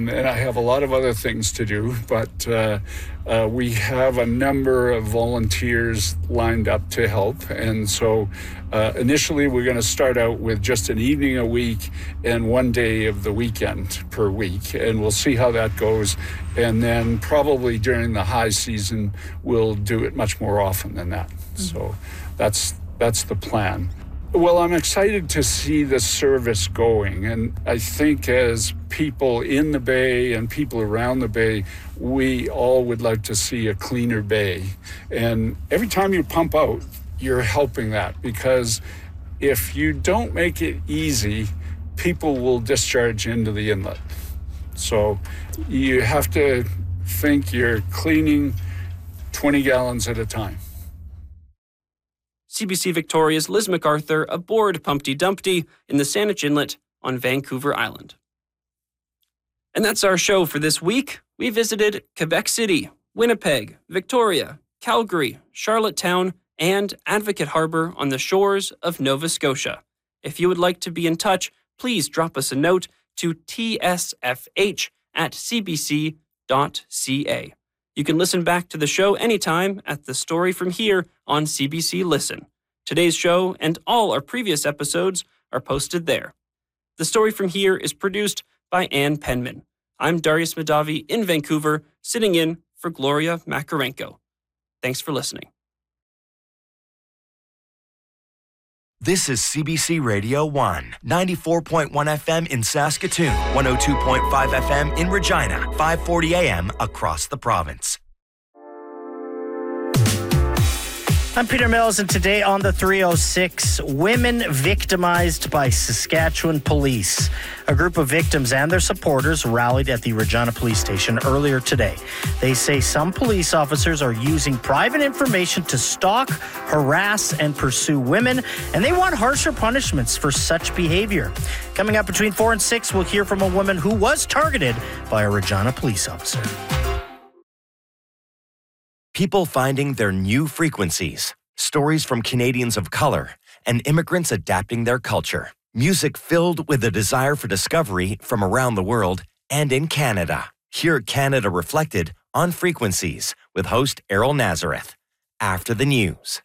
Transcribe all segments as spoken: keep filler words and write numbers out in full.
Um, and I have a lot of other things to do, but uh, uh, we have a number of volunteers lined up to help. And so uh, initially we're going to start out with just an evening a week and one day of the weekend per week. And we'll see how that goes. And then probably during the high season, we'll do it much more often than that. Mm-hmm. So that's that's the plan. Well, I'm excited to see the service going, and I think as people in the Bay and people around the Bay, we all would like to see a cleaner Bay. And every time you pump out, you're helping that, because if you don't make it easy, people will discharge into the inlet. So you have to think you're cleaning twenty gallons at a time. C B C Victoria's Liz MacArthur aboard Pumpty Dumpty in the Saanich Inlet on Vancouver Island. And that's our show for this week. We visited Quebec City, Winnipeg, Victoria, Calgary, Charlottetown, and Advocate Harbour on the shores of Nova Scotia. If you would like to be in touch, please drop us a note to t s f h at c b c dot c a. You can listen back to the show anytime at The Story From Here on C B C Listen. Today's show and all our previous episodes are posted there. The Story From Here is produced by Ann Penman. I'm Darius Madavi in Vancouver, sitting in for Gloria Makarenko. Thanks for listening. This is C B C Radio one, ninety-four point one F M in Saskatoon, one oh two point five F M in Regina, five forty A M across the province. I'm Peter Mills, and today on the three oh six, women victimized by Saskatchewan police. A group of victims and their supporters rallied at the Regina Police Station earlier today. They say some police officers are using private information to stalk, harass, and pursue women, and they want harsher punishments for such behavior. Coming up between four and six, we'll hear from a woman who was targeted by a Regina police officer. People finding their new frequencies, stories from Canadians of color, and immigrants adapting their culture. Music filled with a desire for discovery from around the world and in Canada. Hear Canada Reflected on Frequencies with host Errol Nazareth. After the news.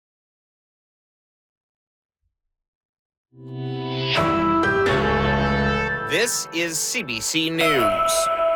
This is C B C News.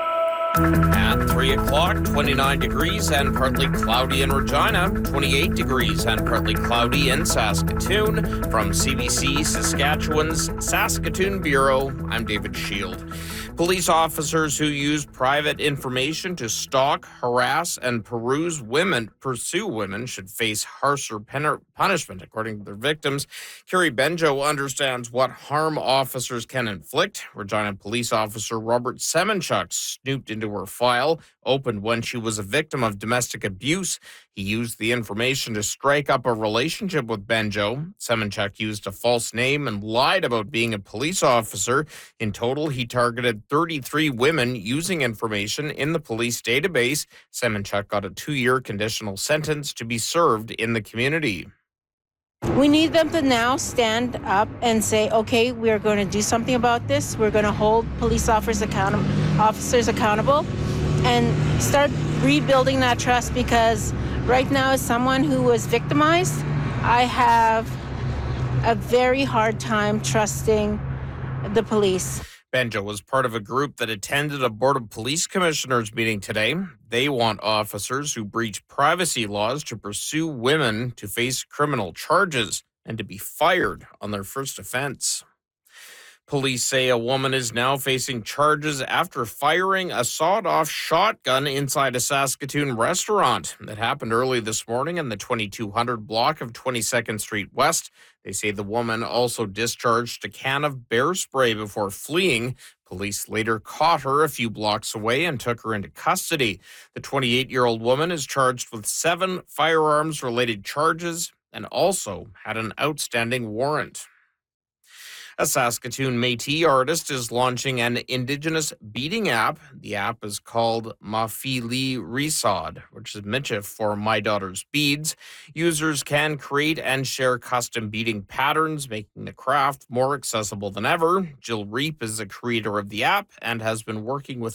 At three o'clock, twenty-nine degrees and partly cloudy in Regina, twenty-eight degrees and partly cloudy in Saskatoon. From C B C Saskatchewan's Saskatoon Bureau, I'm David Shield. Police officers who use private information to stalk, harass, and peruse women, pursue women should face harsher pen- punishment, according to their victims. Carrie Benjo understands what harm officers can inflict. Regina police officer Robert Semenchuk snooped into her file, opened when she was a victim of domestic abuse. He used the information to strike up a relationship with Benjo. Semenchuk used a false name and lied about being a police officer. In total, he targeted thirty-three women using information in the police database. Semenchuk got a two-year conditional sentence to be served in the community. We need them to now stand up and say, okay, we're going to do something about this. We're going to hold police officers, account- officers accountable and start rebuilding that trust, because right now, as someone who was victimized, I have a very hard time trusting the police. Benjo was part of a group that attended a Board of Police Commissioners meeting today. They want officers who breach privacy laws to pursue women to face criminal charges and to be fired on their first offense. Police say a woman is now facing charges after firing a sawed-off shotgun inside a Saskatoon restaurant. That happened early this morning in the twenty-two hundred block of twenty-second Street West. They say the woman also discharged a can of bear spray before fleeing. Police later caught her a few blocks away and took her into custody. The twenty-eight-year-old woman is charged with seven firearms-related charges and also had an outstanding warrant. A Saskatoon Métis artist is launching an Indigenous beading app. The app is called Mafili Risod, which is Michif for My Daughter's Beads. Users can create and share custom beading patterns, making the craft more accessible than ever. Jill Reep is the creator of the app and has been working with